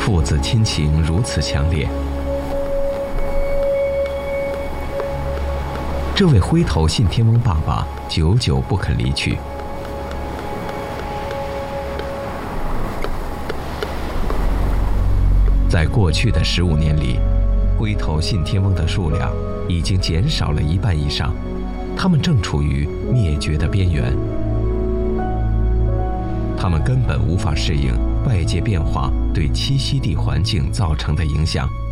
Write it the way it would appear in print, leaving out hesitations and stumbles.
父子亲情如此强烈。这位灰头信天翁爸爸久久不肯离去。在过去的15年里，灰头信天翁的数量已经减少了1半以上，它们正处于灭绝的边缘。它们根本无法适应外界变化对栖息地环境造成的影响。